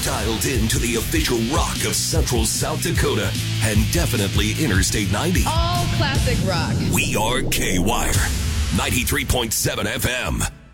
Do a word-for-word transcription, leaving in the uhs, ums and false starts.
Dialed in to the official rock of Central South Dakota and definitely Interstate ninety. All classic rock. We are K-Wire, ninety-three point seven F M.